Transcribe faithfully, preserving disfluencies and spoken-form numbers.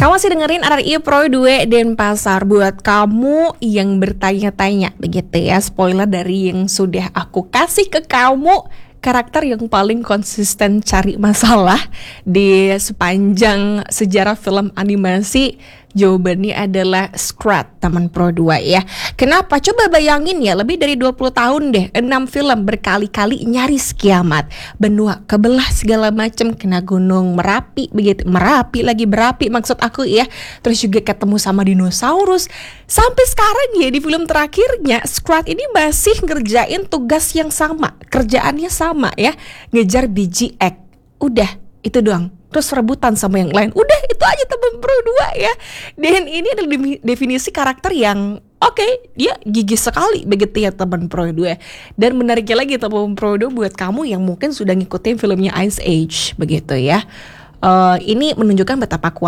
Kamu masih dengerin R R I Pro dua Denpasar. Buat kamu yang bertanya-tanya begitu ya, spoiler dari yang sudah aku kasih ke kamu, karakter yang paling konsisten cari masalah di sepanjang sejarah film animasi, jawabannya adalah Scrat, teman Pro dua ya. Kenapa? Coba bayangin ya, lebih dari dua puluh tahun deh, enam film berkali-kali nyaris kiamat, benua kebelah segala macam, kena gunung Merapi begitu, Merapi lagi berapi maksud aku ya. Terus juga ketemu sama dinosaurus. Sampai sekarang ya di film terakhirnya Scrat ini masih ngerjain tugas yang sama, kerjaannya sama ya, ngejar biji ek. Udah, itu doang. Terus rebutan sama yang lain. Udah, itu aja teman Pro dua ya. Dan ini adalah definisi karakter yang oke, okay, dia gigih sekali begitu ya teman Pro dua. Dan menariknya lagi teman Pro dua buat kamu yang mungkin sudah ngikutin filmnya Ice Age begitu ya. Uh, ini menunjukkan betapa kuat